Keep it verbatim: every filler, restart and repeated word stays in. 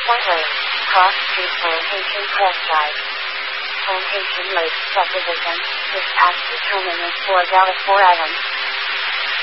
Point-Lake, Cross Street Plantation Crest Drive. Plantation Lake Subdivision, dispatch to terminus for Dallas four items.